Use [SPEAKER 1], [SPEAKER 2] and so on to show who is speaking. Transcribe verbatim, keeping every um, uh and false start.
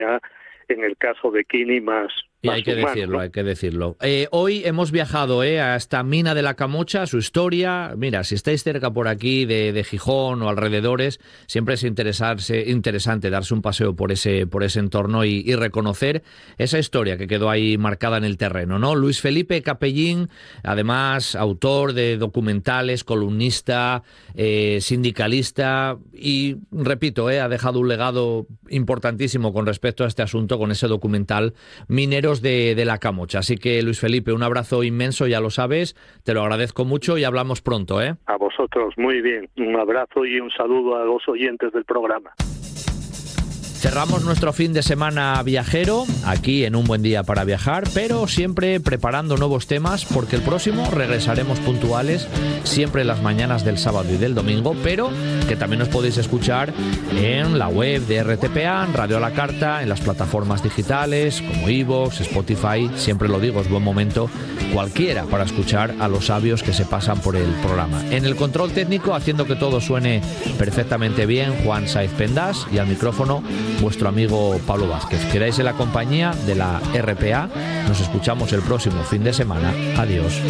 [SPEAKER 1] en el caso de Kini más,
[SPEAKER 2] y
[SPEAKER 1] más
[SPEAKER 2] hay que
[SPEAKER 1] humano,
[SPEAKER 2] decirlo,
[SPEAKER 1] ¿no?
[SPEAKER 2] hay que decirlo. Eh, hoy hemos viajado eh, a esta mina de la Camocha, su historia. Mira, si estáis cerca por aquí de, de Gijón o alrededores, siempre es interesarse, interesante darse un paseo por ese, por ese entorno y, y reconocer esa historia que quedó ahí marcada en el terreno, ¿no? Luis Felipe Capellín, además autor de documentales, columnista, eh, sindicalista y, repito, eh, ha dejado un legado importantísimo con respecto a este asunto con ese documental Mineros de, de la Camocha. Así que, Luis Felipe, un abrazo inmenso, ya lo sabes, te lo agradezco mucho y hablamos pronto, ¿eh?
[SPEAKER 1] A vosotros, muy bien. Un abrazo y un saludo a los oyentes del programa.
[SPEAKER 2] Cerramos nuestro fin de semana viajero aquí en Un Buen Día para Viajar, pero siempre preparando nuevos temas porque el próximo regresaremos puntuales siempre en las mañanas del sábado y del domingo, pero que también os podéis escuchar en la web de R T P A, en Radio a la Carta, en las plataformas digitales como iVoox, Spotify. Siempre lo digo, es buen momento cualquiera para escuchar a los sabios que se pasan por el programa. En el control técnico, haciendo que todo suene perfectamente bien, Juan Saiz Pendas, y al micrófono vuestro amigo Pablo Vázquez. Quedáis en la compañía de la R P A. Nos escuchamos el próximo fin de semana. Adiós.